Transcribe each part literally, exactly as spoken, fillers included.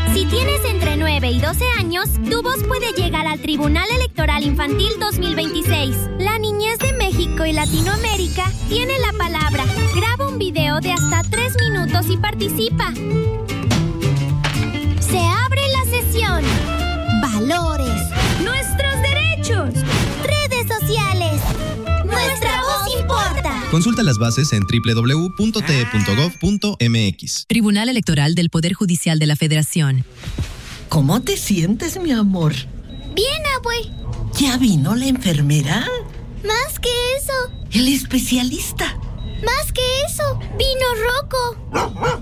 Si tienes entre nueve y doce años, tu voz puede llegar al Tribunal Electoral Infantil dos mil veintiséis. La niñez de México y Latinoamérica tiene la palabra. Graba un video de hasta tres minutos y participa. Se abre la sesión. Valores. Nuestros derechos. Redes sociales. Nuestra voz importa. Consulta las bases en doble u doble u doble u punto t e punto gov punto m x. Tribunal Electoral del Poder Judicial de la Federación. ¿Cómo te sientes, mi amor? Bien, abue. ¿Ya vino la enfermera? Más que eso. ¿El especialista? Más que eso. Vino Rocco.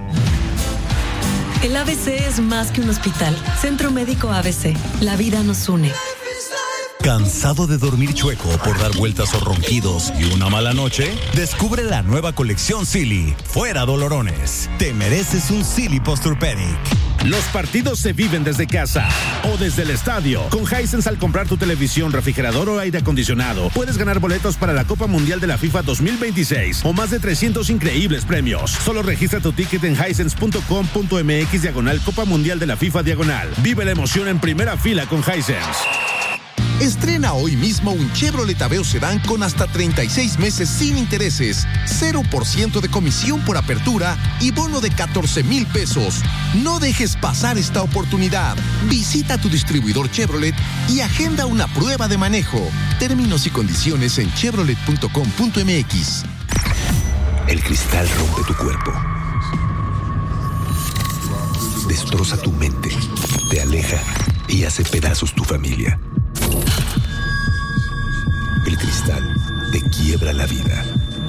El A B C es más que un hospital. Centro Médico A B C. La vida nos une. ¿Cansado de dormir chueco por dar vueltas o ronquidos y una mala noche? Descubre la nueva colección Silly. Fuera dolorones. Te mereces un Silly Posturepedic. Los partidos se viven desde casa o desde el estadio. Con Hisense, al comprar tu televisión, refrigerador o aire acondicionado, puedes ganar boletos para la Copa Mundial de la FIFA dos mil veintiséis o más de trescientos increíbles premios. Solo registra tu ticket en hisense punto com punto m x diagonal Copa Mundial de la FIFA diagonal. Vive la emoción en primera fila con Hisense. Estrena hoy mismo un Chevrolet Aveo Sedán con hasta treinta y seis meses sin intereses, cero por ciento de comisión por apertura y bono de catorce mil pesos. No dejes pasar esta oportunidad. Visita tu distribuidor Chevrolet y agenda una prueba de manejo. Términos y condiciones en chevrolet punto com punto m x. El cristal rompe tu cuerpo. Destroza tu mente, te aleja y hace pedazos tu familia. El cristal te quiebra la vida.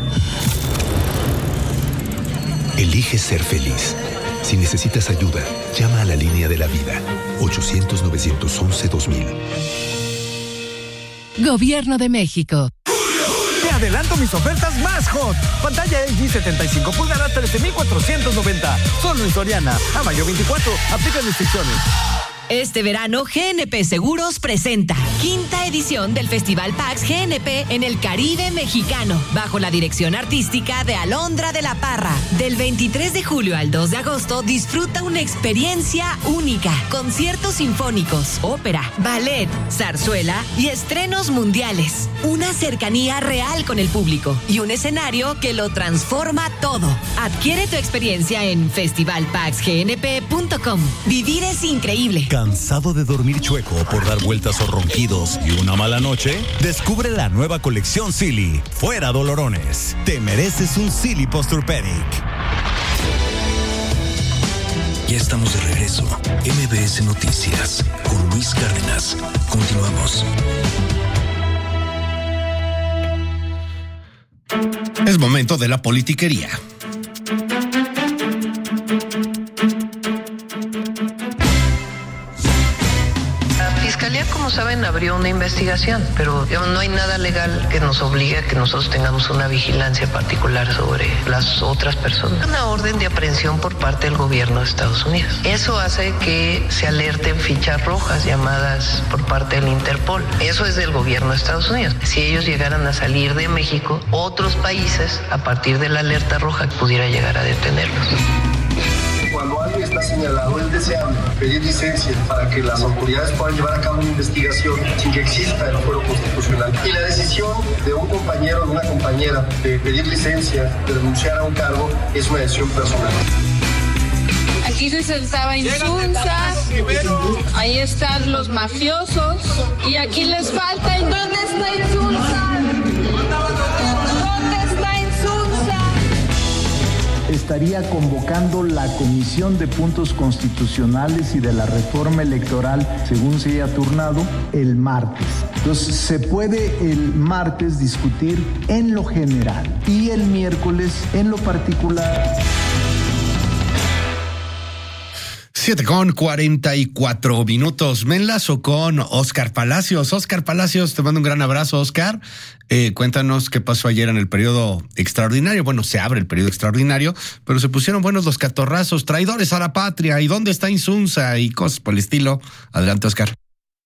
Elige ser feliz. Si necesitas ayuda, llama a la línea de la vida. ochocientos, novecientos once, dos mil. Gobierno de México. Te adelanto mis ofertas más hot. Pantalla L G setenta y cinco pulgadas, trece mil cuatrocientos noventa. Solo en Soriana. A mayo veinticuatro. Aplican restricciones. Este verano, G N P Seguros presenta quinta edición del Festival PAX G N P en el Caribe mexicano, bajo la dirección artística de Alondra de la Parra. Del veintitrés de julio al dos de agosto, disfruta una experiencia única. Conciertos sinfónicos, ópera, ballet, zarzuela y estrenos mundiales. Una cercanía real con el público y un escenario que lo transforma todo. Adquiere tu experiencia en festival pax g n p punto com. Vivir es increíble. ¿Cansado de dormir chueco por dar vueltas o ronquidos y una mala noche? Descubre la nueva colección Silly. Fuera dolorones. Te mereces un Silly Posturepedic. Ya estamos de regreso. M B S Noticias con Luis Cárdenas. Continuamos. Es momento de la politiquería. Fiscalía, como saben, abrió una investigación, pero digamos, no hay nada legal que nos obligue a que nosotros tengamos una vigilancia particular sobre las otras personas. Una orden de aprehensión por parte del gobierno de Estados Unidos. Eso hace que se alerten fichas rojas llamadas por parte del Interpol. Eso es del gobierno de Estados Unidos. Si ellos llegaran a salir de México, otros países, a partir de la alerta roja, pudiera llegar a detenerlos. Cuando alguien está señalado, es deseable pedir licencia para que las autoridades puedan llevar a cabo una investigación sin que exista el fuero constitucional. Y la decisión de un compañero o de una compañera de pedir licencia, de renunciar a un cargo, es una decisión personal. Aquí se sentaba Insunza, ahí están los mafiosos, y aquí les falta. ¿Y dónde está Insunza? ¿Dónde está Insunza? Estaría convocando la Comisión de Puntos Constitucionales y de la Reforma Electoral, según se haya turnado, el martes. Entonces, se puede el martes discutir en lo general y el miércoles en lo particular. Siete con cuarenta y cuatro minutos. Me enlazo con Oscar Palacios. Oscar Palacios, te mando un gran abrazo, Oscar. Eh, cuéntanos qué pasó ayer en el periodo extraordinario. Bueno, se abre el periodo extraordinario, pero se pusieron buenos los catorrazos, traidores a la patria. ¿Y dónde está Insunza? Y cosas por el estilo. Adelante, Oscar.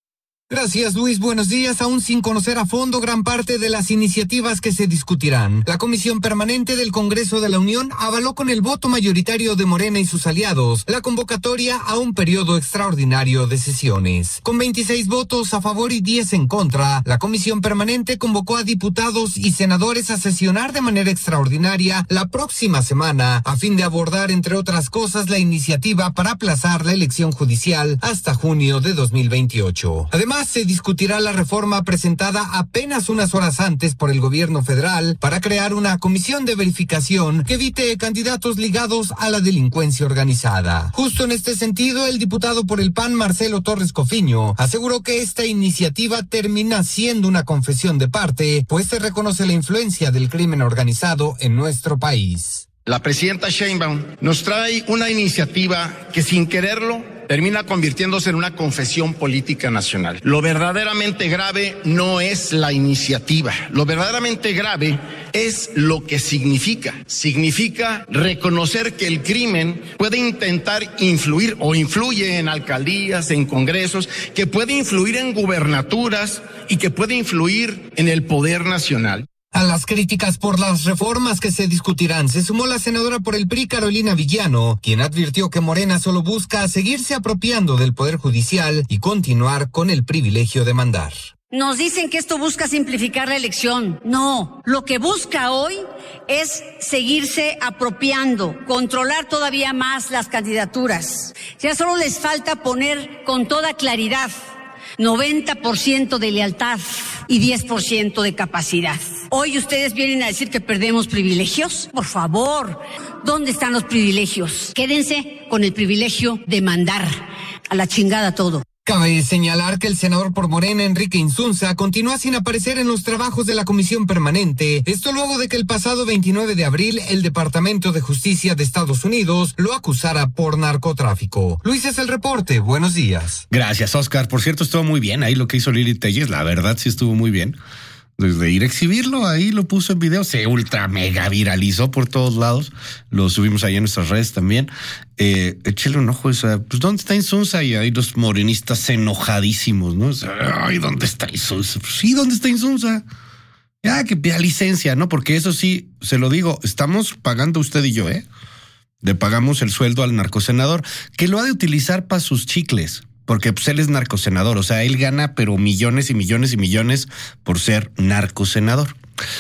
Gracias, Luis. Buenos días. Aún sin conocer a fondo gran parte de las iniciativas que se discutirán, la Comisión Permanente del Congreso de la Unión avaló con el voto mayoritario de Morena y sus aliados la convocatoria a un periodo extraordinario de sesiones. Con veintiséis votos a favor y diez en contra, la Comisión Permanente convocó a diputados y senadores a sesionar de manera extraordinaria la próxima semana a fin de abordar, entre otras cosas, la iniciativa para aplazar la elección judicial hasta junio de dos mil veintiocho. Además, se discutirá la reforma presentada apenas unas horas antes por el gobierno federal para crear una comisión de verificación que evite candidatos ligados a la delincuencia organizada. Justo en este sentido, el diputado por el P A N, Marcelo Torres Cofiño, aseguró que esta iniciativa termina siendo una confesión de parte, pues se reconoce la influencia del crimen organizado en nuestro país. La presidenta Sheinbaum nos trae una iniciativa que, sin quererlo, termina convirtiéndose en una confesión política nacional. Lo verdaderamente grave no es la iniciativa, lo verdaderamente grave es lo que significa. Significa reconocer que el crimen puede intentar influir o influye en alcaldías, en congresos, que puede influir en gubernaturas y que puede influir en el poder nacional. A las críticas por las reformas que se discutirán se sumó la senadora por el P R I, Carolina Villano, quien advirtió que Morena solo busca seguirse apropiando del Poder Judicial y continuar con el privilegio de mandar. Nos dicen que esto busca simplificar la elección. No, lo que busca hoy es seguirse apropiando, controlar todavía más las candidaturas. Ya solo les falta poner con toda claridad noventa por ciento de lealtad y diez por ciento de capacidad. Hoy ustedes vienen a decir que perdemos privilegios. Por favor, ¿dónde están los privilegios? Quédense con el privilegio de mandar a la chingada todo. Cabe señalar que el senador por Morena, Enrique Insunza, continúa sin aparecer en los trabajos de la Comisión Permanente. Esto luego de que el pasado veintinueve de abril el Departamento de Justicia de Estados Unidos lo acusara por narcotráfico. Luis, es el reporte. Buenos días. Gracias, Oscar. Por cierto, estuvo muy bien ahí lo que hizo Lili Telles. La verdad sí estuvo muy bien. Desde ir a exhibirlo, ahí lo puso en video, se ultra mega viralizó por todos lados, lo subimos ahí en nuestras redes también. Eh, échale un ojo, o sea, pues ¿dónde está Insunza? Y ahí los morenistas enojadísimos, ¿no? O sea, ay, ¿dónde está Insunza? Pues sí, ¿dónde está Insunza? Ya, que pida licencia, ¿no? Porque eso sí, se lo digo, estamos pagando usted y yo, ¿eh? Le pagamos el sueldo al narcosenador, que lo ha de utilizar para sus chicles. Porque pues él es narcosenador, o sea, él gana pero millones y millones y millones por ser narcosenador.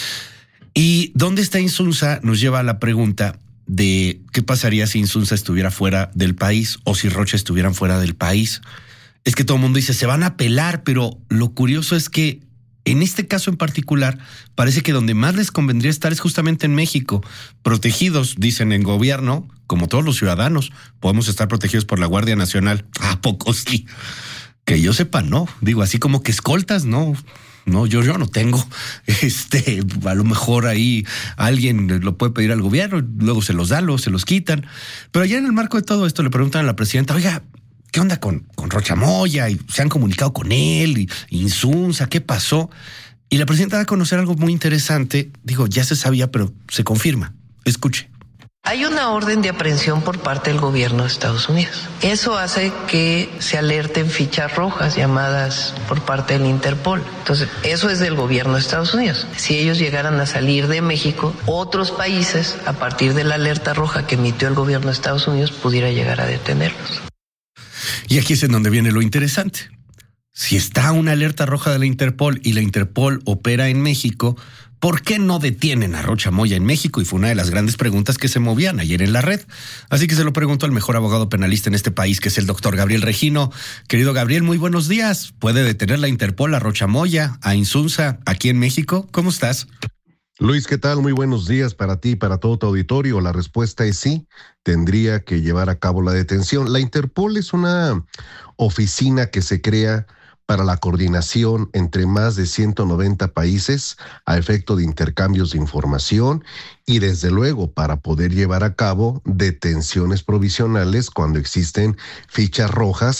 ¿Y dónde está Insunza? Nos lleva a la pregunta de qué pasaría si Insunza estuviera fuera del país o si Rocha estuvieran fuera del país. Es que todo el mundo dice, se van a pelar, pero lo curioso es que en este caso en particular, parece que donde más les convendría estar es justamente en México. Protegidos, dicen en gobierno, como todos los ciudadanos, podemos estar protegidos por la Guardia Nacional. ¿A poco sí? Que yo sepa, no. Digo, así como que escoltas, no. No, yo, yo no tengo. Este, a lo mejor ahí alguien lo puede pedir al gobierno, luego se los da, luego se los quitan. Pero ya en el marco de todo esto le preguntan a la presidenta, oiga, ¿qué onda con, con Rocha Moya? Y se han comunicado con él, y Insunza, ¿qué pasó? Y la presidenta da a conocer algo muy interesante. Digo, ya se sabía, pero se confirma. Escuche. Hay una orden de aprehensión por parte del gobierno de Estados Unidos. Eso hace que se alerten fichas rojas llamadas por parte del Interpol. Entonces, eso es del gobierno de Estados Unidos. Si ellos llegaran a salir de México, otros países, a partir de la alerta roja que emitió el gobierno de Estados Unidos, pudiera llegar a detenerlos. Y aquí es en donde viene lo interesante. Si está una alerta roja de la Interpol y la Interpol opera en México, ¿por qué no detienen a Rocha Moya en México? Y fue una de las grandes preguntas que se movían ayer en la red. Así que se lo pregunto al mejor abogado penalista en este país, que es el doctor Gabriel Regino. Querido Gabriel, muy buenos días. ¿Puede detener la Interpol a Rocha Moya, a Insunza, aquí en México? ¿Cómo estás? Luis, ¿qué tal? Muy buenos días para ti y para todo tu auditorio. La respuesta es sí, tendría que llevar a cabo la detención. La Interpol es una oficina que se crea para la coordinación entre más de ciento noventa países a efecto de intercambios de información y desde luego para poder llevar a cabo detenciones provisionales cuando existen fichas rojas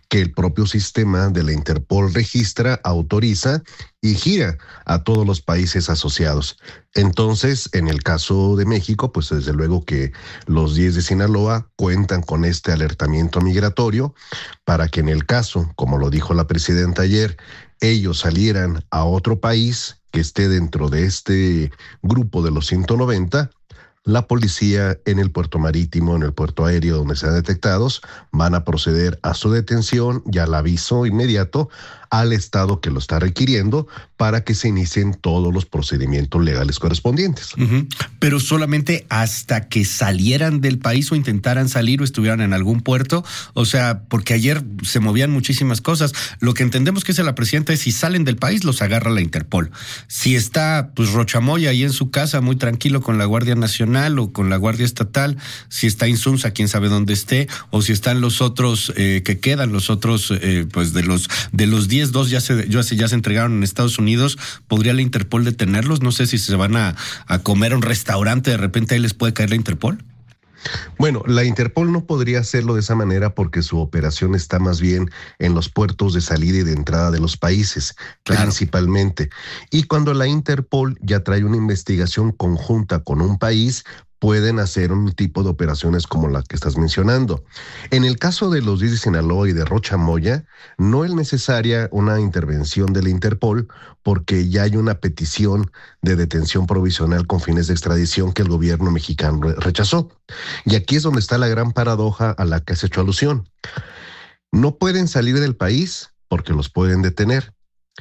que el propio sistema de la Interpol registra, autoriza y gira a todos los países asociados. Entonces, en el caso de México, pues desde luego que los diez de Sinaloa cuentan con este alertamiento migratorio para que en el caso, como lo dijo la presidenta ayer, ellos salieran a otro país que esté dentro de este grupo de los ciento noventa, la policía en el puerto marítimo, en el puerto aéreo donde sean detectados, van a proceder a su detención y al aviso inmediato al estado que lo está requiriendo para que se inicien todos los procedimientos legales correspondientes. Uh-huh. Pero solamente hasta que salieran del país o intentaran salir o estuvieran en algún puerto. O sea, porque ayer se movían muchísimas cosas. Lo que entendemos que dice la presidenta es si salen del país los agarra la Interpol. Si está pues Rochamoya ahí en su casa muy tranquilo con la Guardia Nacional o con la Guardia Estatal, si está Insunza, quién sabe dónde esté, o si están los otros eh, que quedan, los otros eh, pues de los de los diez, dos ya se, ya se ya se entregaron en Estados Unidos, ¿podría la Interpol detenerlos? No sé si se van a, a comer a un restaurante, de repente ahí les puede caer la Interpol. Bueno, la Interpol no podría hacerlo de esa manera porque su operación está más bien en los puertos de salida y de entrada de los países, claro, principalmente. Y cuando la Interpol ya trae una investigación conjunta con un país, pueden hacer un tipo de operaciones como la que estás mencionando. En el caso de los diez de Sinaloa y de Rochamoya, no es necesaria una intervención de la Interpol porque ya hay una petición de detención provisional con fines de extradición que el gobierno mexicano rechazó. Y aquí es donde está la gran paradoja a la que has hecho alusión. No pueden salir del país porque los pueden detener.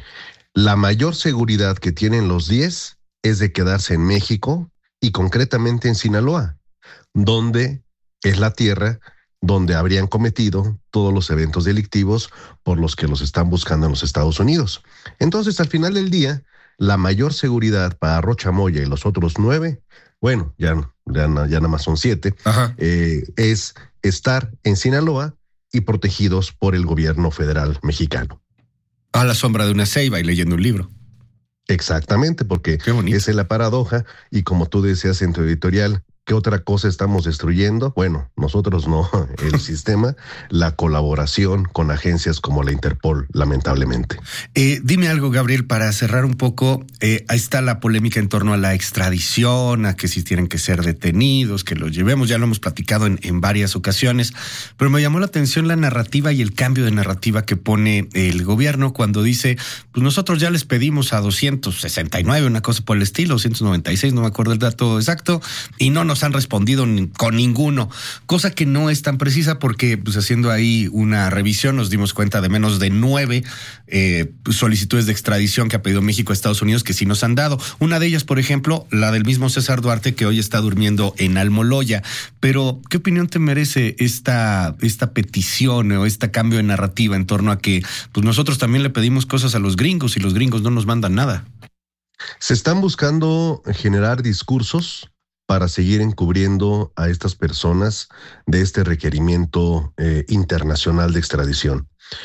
La mayor seguridad que tienen los diez es de quedarse en México, y concretamente en Sinaloa, donde es la tierra donde habrían cometido todos los eventos delictivos por los que los están buscando en los Estados Unidos. Entonces, al final del día, la mayor seguridad para Rochamoya y los otros nueve, bueno, ya, ya, ya nada más son siete, eh, es estar en Sinaloa y protegidos por el gobierno federal mexicano. A la sombra de una ceiba y leyendo un libro. Exactamente, porque esa es la paradoja y como tú decías en tu editorial, ¿qué otra cosa estamos destruyendo? Bueno, nosotros no, el sistema, la colaboración con agencias como la Interpol, lamentablemente. Eh, dime algo, Gabriel, para cerrar un poco. Eh, ahí está la polémica en torno a la extradición, a que si tienen que ser detenidos, que los llevemos, ya lo hemos platicado en, en varias ocasiones, pero me llamó la atención la narrativa y el cambio de narrativa que pone el gobierno cuando dice, pues nosotros ya les pedimos a doscientos sesenta y nueve, una cosa por el estilo, doscientos noventa y seis, no me acuerdo el dato exacto, y no nos han respondido ni, con ninguno, cosa que no es tan precisa porque pues haciendo ahí una revisión nos dimos cuenta de menos de nueve eh, solicitudes de extradición que ha pedido México a Estados Unidos que sí nos han dado. Una de ellas, por ejemplo, la del mismo César Duarte que hoy está durmiendo en Almoloya. Pero, ¿qué opinión te merece esta, esta petición o este cambio de narrativa en torno a que pues nosotros también le pedimos cosas a los gringos y los gringos no nos mandan nada? Se están buscando generar discursos para seguir encubriendo a estas personas de este requerimiento eh, internacional de extradición.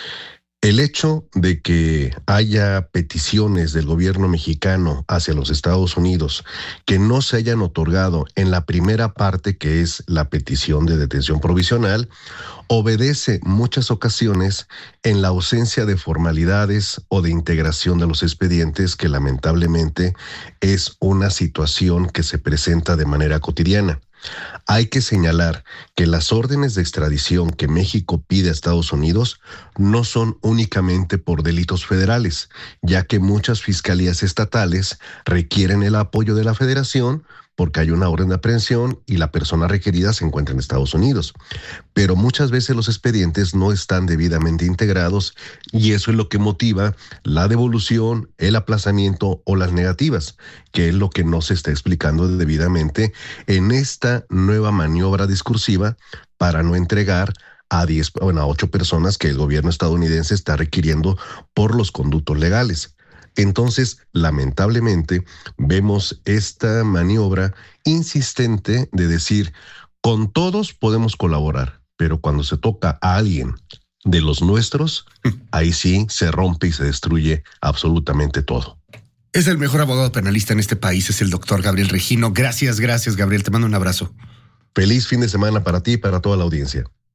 El hecho de que haya peticiones del gobierno mexicano hacia los Estados Unidos que no se hayan otorgado en la primera parte, que es la petición de detención provisional, obedece muchas ocasiones en la ausencia de formalidades o de integración de los expedientes, que lamentablemente es una situación que se presenta de manera cotidiana. Hay que señalar que las órdenes de extradición que México pide a Estados Unidos no son únicamente por delitos federales, ya que muchas fiscalías estatales requieren el apoyo de la Federación porque hay una orden de aprehensión y la persona requerida se encuentra en Estados Unidos. Pero muchas veces los expedientes no están debidamente integrados y eso es lo que motiva la devolución, el aplazamiento o las negativas, que es lo que no se está explicando debidamente en esta nueva maniobra discursiva para no entregar a diez, bueno, a ocho personas que el gobierno estadounidense está requiriendo por los conductos legales. Entonces, lamentablemente, vemos esta maniobra insistente de decir, con todos podemos colaborar, pero cuando se toca a alguien de los nuestros, ahí sí se rompe y se destruye absolutamente todo. Es el mejor abogado penalista en este país, es el doctor Gabriel Regino. Gracias, gracias, Gabriel. Te mando un abrazo. Feliz fin de semana para ti y para toda la audiencia.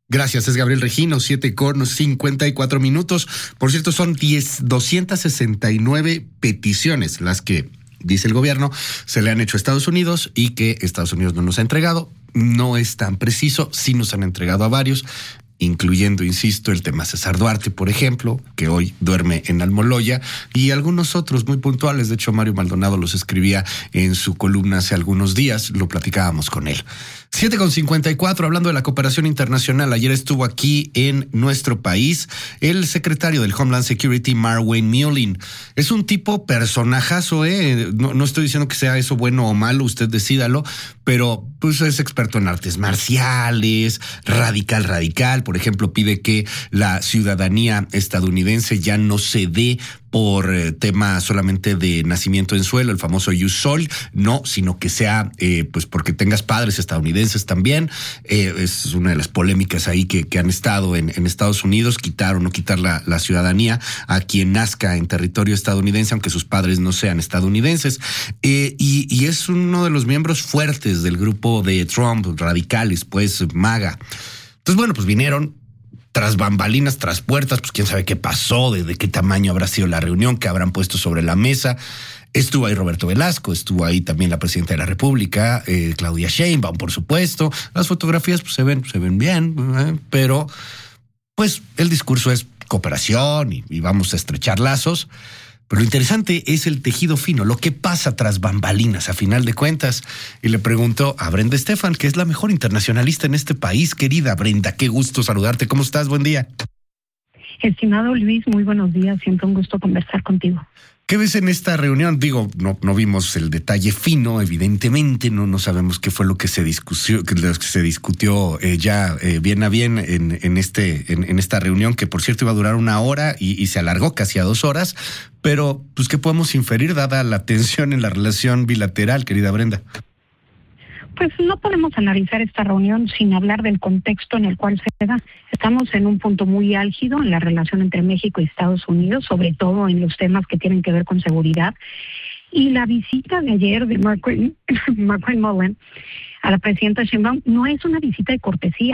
Gracias, es Gabriel Regino, siete con cincuenta y cuatro minutos. Por cierto, son diez, doscientas sesenta y nueve peticiones las que, dice el gobierno, se le han hecho a Estados Unidos y que Estados Unidos no nos ha entregado. No es tan preciso, sí nos han entregado a varios, incluyendo, insisto, el tema César Duarte, por ejemplo, que hoy duerme en Almoloya, y algunos otros muy puntuales. De hecho, Mario Maldonado los escribía en su columna hace algunos días, lo platicábamos con él. siete con cincuenta y cuatro, hablando de la cooperación internacional, ayer estuvo aquí en nuestro país el secretario del Homeland Security, Marwayne Mullin. Es un tipo personajazo, ¿eh? No, no estoy diciendo que sea eso bueno o malo, usted decídalo, pero pues es experto en artes marciales, radical, radical. Por ejemplo, pide que la ciudadanía estadounidense ya no se dé por eh, tema solamente de nacimiento en suelo, el famoso Ius Soli, no, sino que sea eh, pues porque tengas padres estadounidenses también. Eh, es una de las polémicas ahí que, que han estado en, en Estados Unidos, quitar o no quitar la, la ciudadanía a quien nazca en territorio estadounidense, aunque sus padres no sean estadounidenses. Eh, y, y es uno de los miembros fuertes del grupo de Trump, radicales, pues MAGA. Entonces, bueno, pues vinieron tras bambalinas, tras puertas, pues quién sabe qué pasó, de, de qué tamaño habrá sido la reunión, que habrán puesto sobre la mesa. Estuvo ahí Roberto Velasco, estuvo ahí también la presidenta de la República, eh, Claudia Sheinbaum, por supuesto. Las fotografías pues, se ven, se ven bien, ¿eh? Pero pues el discurso es cooperación y, y vamos a estrechar lazos. Pero lo interesante es el tejido fino, lo que pasa tras bambalinas, a final de cuentas. Y le pregunto a Brenda Estefan, que es la mejor internacionalista en este país. Querida Brenda, qué gusto saludarte. ¿Cómo estás? Buen día. Estimado Luis, muy buenos días. Siempre un gusto conversar contigo. ¿Qué ves en esta reunión? Digo, no, no vimos el detalle fino, evidentemente, no, no sabemos qué fue lo que se discutió, que se discutió eh, ya eh, bien a bien en, en este, en, en esta reunión, que por cierto iba a durar una hora y, y se alargó casi a dos horas. Pero, pues, ¿qué podemos inferir dada la tensión en la relación bilateral, querida Brenda? Pues no podemos analizar esta reunión sin hablar del contexto en el cual se da. Estamos en un punto muy álgido en la relación entre México y Estados Unidos, sobre todo en los temas que tienen que ver con seguridad. Y la visita de ayer de Marwayne Mullin a la presidenta Sheinbaum no es una visita de cortesía.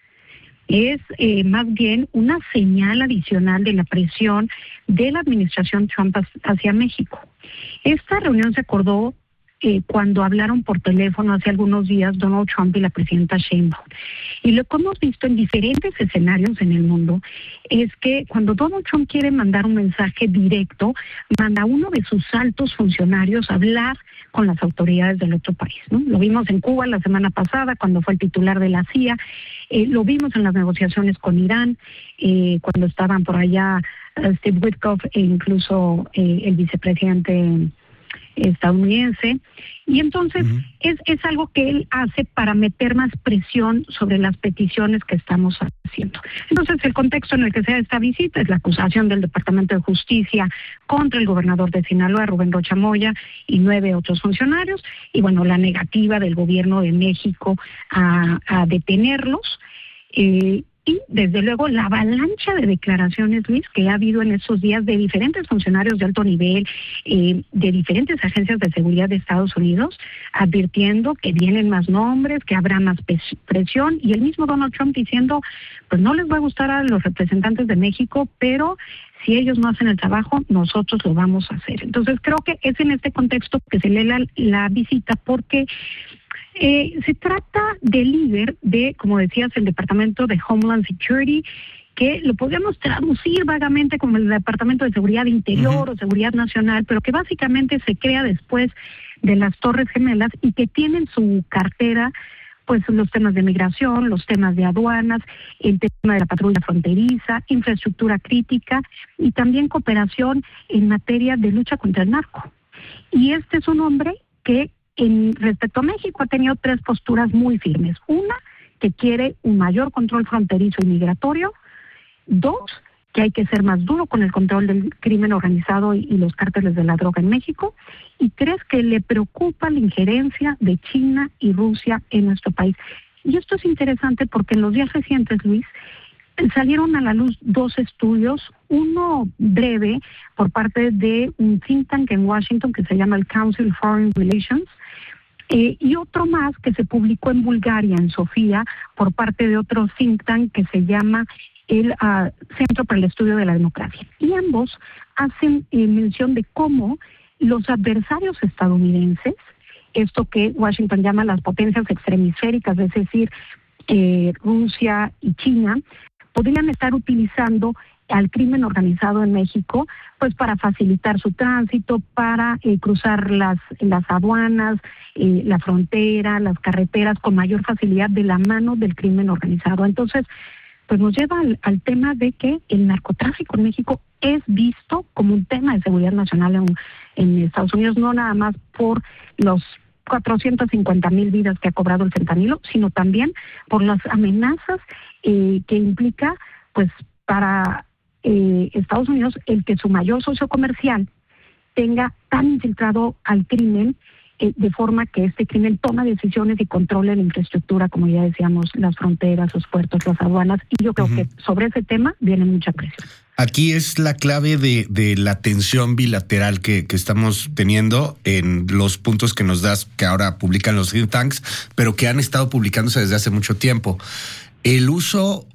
Es eh, más bien una señal adicional de la presión de la administración Trump hacia México. Esta reunión se acordó Eh, cuando hablaron por teléfono hace algunos días Donald Trump y la presidenta Sheinbaum. Y lo que hemos visto en diferentes escenarios en el mundo es que cuando Donald Trump quiere mandar un mensaje directo, manda a uno de sus altos funcionarios a hablar con las autoridades del otro país, ¿no? Lo vimos en Cuba la semana pasada cuando fue el titular de la C I A, eh, lo vimos en las negociaciones con Irán, eh, cuando estaban por allá uh, Steve Witkoff e incluso eh, el vicepresidente estadounidense, y entonces uh-huh. es, es algo que él hace para meter más presión sobre las peticiones que estamos haciendo. Entonces el contexto en el que se da esta visita es la acusación del Departamento de Justicia contra el gobernador de Sinaloa, Rubén Rocha Moya, y nueve otros funcionarios, y bueno, la negativa del gobierno de México a, a detenerlos, eh, y desde luego la avalancha de declaraciones, Luis, que ha habido en estos días de diferentes funcionarios de alto nivel, eh, de diferentes agencias de seguridad de Estados Unidos, advirtiendo que vienen más nombres, que habrá más presión, y el mismo Donald Trump diciendo, pues no les va a gustar a los representantes de México, pero si ellos no hacen el trabajo, nosotros lo vamos a hacer. Entonces creo que es en este contexto que se lee la, la visita, porque Eh, se trata del líder de, como decías, el Departamento de Homeland Security, que lo podríamos traducir vagamente como el Departamento de Seguridad Interior uh-huh. o Seguridad Nacional, pero que básicamente se crea después de las Torres Gemelas y que tiene en su cartera pues los temas de migración, los temas de aduanas, el tema de la patrulla fronteriza, infraestructura crítica y también cooperación en materia de lucha contra el narco. Y este es un hombre que En respecto a México ha tenido tres posturas muy firmes. Una, que quiere un mayor control fronterizo y migratorio. Dos, que hay que ser más duro con el control del crimen organizado y, y los cárteles de la droga en México. Y tres, que le preocupa la injerencia de China y Rusia en nuestro país. Y esto es interesante porque en los días recientes, Luis, salieron a la luz dos estudios, uno breve por parte de un think tank en Washington que se llama el Council on Foreign Relations, Eh, y otro más que se publicó en Bulgaria, en Sofía, por parte de otro think tank que se llama el uh, Centro para el Estudio de la Democracia. Y ambos hacen eh, mención de cómo los adversarios estadounidenses, esto que Washington llama las potencias extremisféricas, es decir, eh, Rusia y China, podrían estar utilizando al crimen organizado en México, pues para facilitar su tránsito, para eh, cruzar las, las aduanas, eh, la frontera, las carreteras con mayor facilidad de la mano del crimen organizado. Entonces, pues nos lleva al, al tema de que el narcotráfico en México es visto como un tema de seguridad nacional en, en Estados Unidos, no nada más por los cuatrocientas cincuenta mil vidas que ha cobrado el fentanilo, sino también por las amenazas eh, que implica, pues, para eh, Estados Unidos el que su mayor socio comercial tenga tan infiltrado al crimen, eh, de forma que este crimen toma decisiones y controle la infraestructura, como ya decíamos, las fronteras, los puertos, las aduanas, y yo creo uh-huh. que sobre ese tema viene mucha presión. Aquí es la clave de, de la tensión bilateral que, que estamos teniendo en los puntos que nos das, que ahora publican los think tanks, pero que han estado publicándose desde hace mucho tiempo. El uso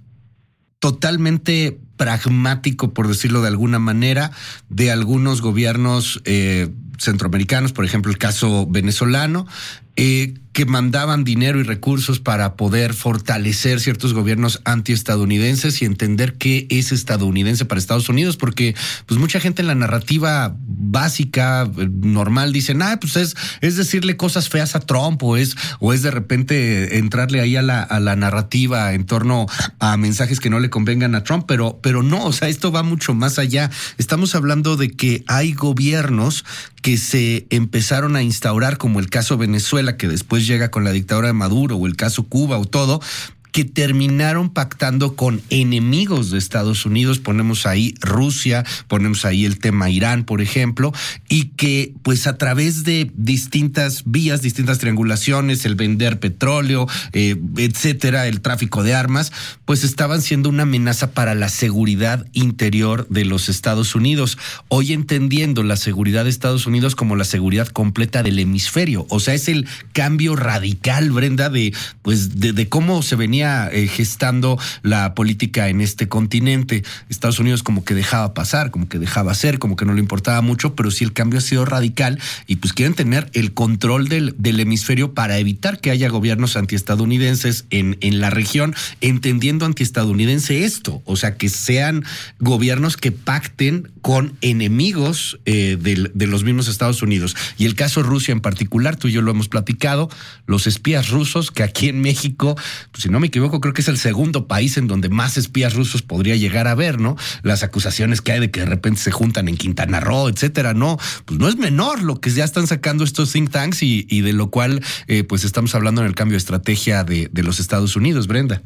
totalmente pragmático, por decirlo de alguna manera, de algunos gobiernos eh, centroamericanos, por ejemplo el caso venezolano, eh, que mandaban dinero y recursos para poder fortalecer ciertos gobiernos antiestadounidenses y entender qué es estadounidense para Estados Unidos, porque pues mucha gente en la narrativa básica, normal, dicen, ah, pues es, es decirle cosas feas a Trump, o es, o es de repente entrarle ahí a la, a la narrativa en torno a mensajes que no le convengan a Trump, pero, pero no, o sea, esto va mucho más allá. Estamos hablando de que hay gobiernos que se empezaron a instaurar, como el caso Venezuela, que después llega con la dictadura de Maduro, o el caso Cuba o todo, que terminaron pactando con enemigos de Estados Unidos. Ponemos ahí Rusia, ponemos ahí el tema Irán, por ejemplo, y que pues a través de distintas vías, distintas triangulaciones, el vender petróleo, eh, etcétera, el tráfico de armas, pues estaban siendo una amenaza para la seguridad interior de los Estados Unidos. Hoy entendiendo la seguridad de Estados Unidos como la seguridad completa del hemisferio. O sea, es el cambio radical, Brenda, de pues de, de cómo se venía Eh, gestando la política en este continente. Estados Unidos como que dejaba pasar, como que dejaba hacer, como que no le importaba mucho, pero sí el cambio ha sido radical y pues quieren tener el control del, del hemisferio para evitar que haya gobiernos antiestadounidenses en, en la región, entendiendo antiestadounidense esto, o sea, que sean gobiernos que pacten con enemigos eh, de, de los mismos Estados Unidos. Y el caso Rusia en particular, tú y yo lo hemos platicado, los espías rusos, que aquí en México, pues si no me equivoco, creo que es el segundo país en donde más espías rusos podría llegar a haber, ¿no? Las acusaciones que hay de que de repente se juntan en Quintana Roo, etcétera, no, pues no es menor lo que ya están sacando estos think tanks y, y de lo cual eh, pues estamos hablando en el cambio de estrategia de, de los Estados Unidos, Brenda.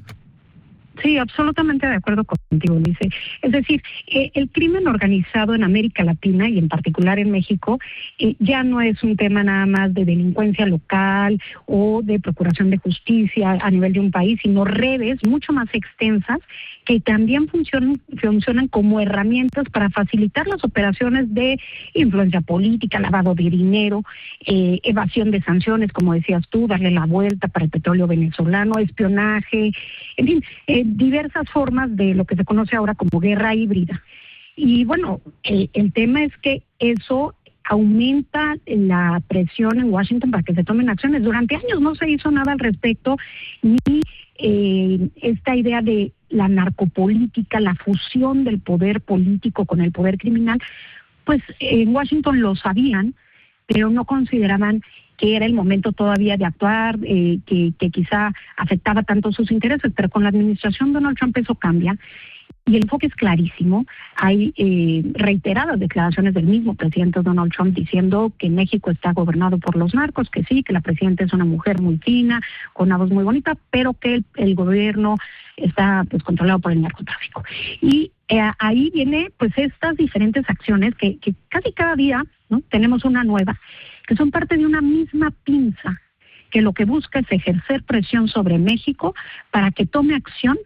Sí, absolutamente de acuerdo contigo, Ulises. Es decir, eh, el crimen organizado en América Latina y en particular en México eh, ya no es un tema nada más de delincuencia local o de procuración de justicia a nivel de un país, sino redes mucho más extensas que también funcionan, funcionan como herramientas para facilitar las operaciones de influencia política, lavado de dinero, eh, evasión de sanciones, como decías tú, darle la vuelta para el petróleo venezolano, espionaje, en fin, eh, diversas formas de lo que se conoce ahora como guerra híbrida. Y bueno, eh, el tema es que eso aumenta la presión en Washington para que se tomen acciones. Durante años no se hizo nada al respecto, ni eh, esta idea de la narcopolítica, la fusión del poder político con el poder criminal, pues en Washington lo sabían, pero no consideraban que era el momento todavía de actuar, eh, que, que quizá afectaba tanto sus intereses, pero con la administración Donald Trump eso cambia. Y el enfoque es clarísimo. Hay eh, reiteradas declaraciones del mismo presidente Donald Trump diciendo que México está gobernado por los narcos, que sí, que la presidenta es una mujer muy fina, con una voz muy bonita, pero que el, el gobierno está pues controlado por el narcotráfico. Y eh, ahí viene pues estas diferentes acciones que, que casi cada día, ¿no?, tenemos una nueva, que son parte de una misma pinza, que lo que busca es ejercer presión sobre México para que tome acción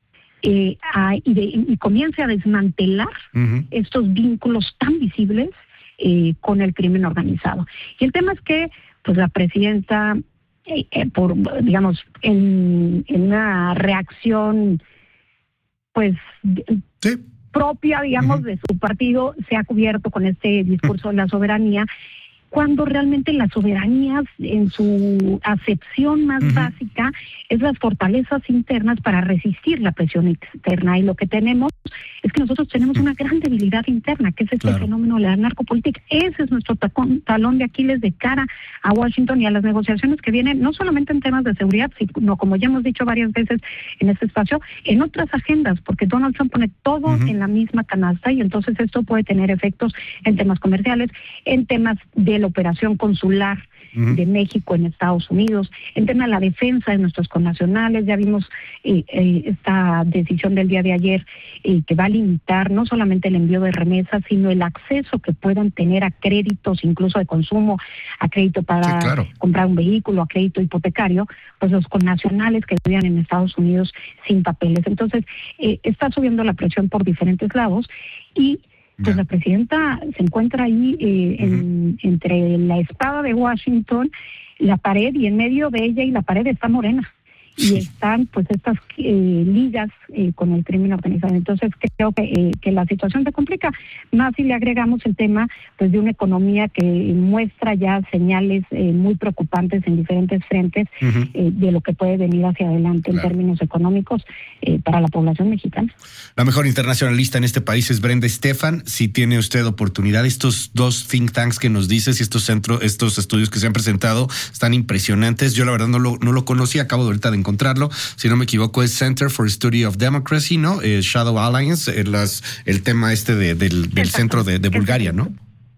Eh, a, y, de, y comience a desmantelar uh-huh. estos vínculos tan visibles eh, con el crimen organizado. Y el tema es que pues la presidenta, eh, eh, por digamos, en, en una reacción, pues, sí. propia, digamos, uh-huh. de su partido, se ha cubierto con este discurso uh-huh. de la soberanía, cuando realmente la soberanía en su acepción más uh-huh. básica es las fortalezas internas para resistir la presión externa. Y lo que tenemos es que nosotros tenemos una gran debilidad interna, que es este claro. fenómeno de la narcopolítica. Ese es nuestro tacón, talón de Aquiles de cara a Washington y a las negociaciones que vienen, no solamente en temas de seguridad, sino, como ya hemos dicho varias veces en este espacio, en otras agendas, porque Donald Trump pone todo uh-huh. en la misma canasta, y entonces esto puede tener efectos en temas comerciales, en temas de la operación consular uh-huh. de México en Estados Unidos, en tema de la defensa de nuestros connacionales. Ya vimos eh, eh, esta decisión del día de ayer eh, que va a limitar no solamente el envío de remesas, sino el acceso que puedan tener a créditos, incluso de consumo, a crédito para sí, claro. comprar un vehículo, a crédito hipotecario, pues los connacionales que vivían en Estados Unidos sin papeles. Entonces, eh, está subiendo la presión por diferentes lados, y pues yeah. la presidenta se encuentra ahí eh, uh-huh. en, entre la espada de Washington, la pared, y en medio de ella y la pared está Morena. Y sí. están pues estas eh, ligas eh, con el crimen organizado. Entonces creo que, eh, que la situación se complica, más si le agregamos el tema pues de una economía que muestra ya señales eh, muy preocupantes en diferentes frentes uh-huh. eh, de lo que puede venir hacia adelante claro. en términos económicos eh, para la población mexicana. La mejor internacionalista en este país es Brenda Estefan. Si tiene usted oportunidad, estos dos think tanks que nos dices y estos centros, estos estudios que se han presentado están impresionantes. Yo la verdad no lo, no lo conocía, acabo de ahorita de encontrarlo. Si no me equivoco, es Center for Study of Democracy, ¿no? Eh, Shadow Alliance, eh, las, el tema este de, del, del centro de, de Bulgaria, ¿no?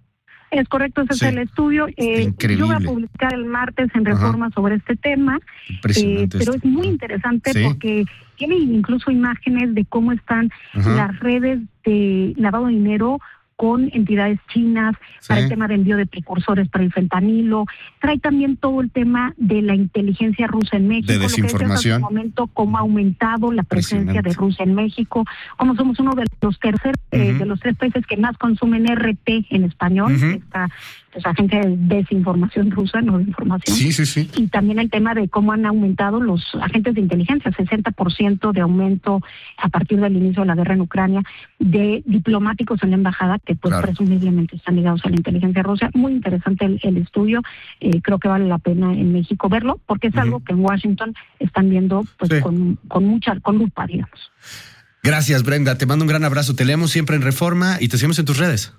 Es correcto, ese sí. es el estudio. Eh, yo voy a publicar el martes en Reforma Ajá. sobre este tema, eh, pero es muy interesante ¿Sí? porque tiene incluso imágenes de cómo están Ajá. las redes de lavado de dinero con entidades chinas, sí. para el tema de envío de precursores para el fentanilo. Trae también todo el tema de la inteligencia rusa en México. De desinformación. Lo que es momento, cómo ha aumentado la presencia de Rusia en México, cómo somos uno de los tercer, uh-huh. eh, de los tres países que más consumen R T en español, uh-huh. esta pues, agencia de desinformación rusa, no de información. Sí, sí, sí. Y también el tema de cómo han aumentado los agentes de inteligencia, sesenta por ciento de aumento a partir del inicio de la guerra en Ucrania, de diplomáticos en la embajada que pues claro. presumiblemente están ligados a la inteligencia rusa. Muy interesante el, el estudio, eh, creo que vale la pena en México verlo, porque es uh-huh. algo que en Washington están viendo pues sí. con, con mucha, con lupa, digamos. Gracias, Brenda, te mando un gran abrazo, te leemos siempre en Reforma y te seguimos en tus redes.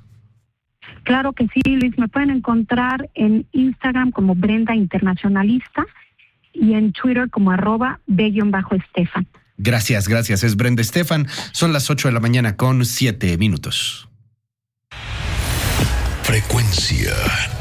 Claro que sí, Luis, me pueden encontrar en Instagram como Brenda Internacionalista y en Twitter como arroba B-Estefan. Gracias, gracias. Es Brenda Estefan. Son las ocho de la mañana con siete minutos. Frecuencia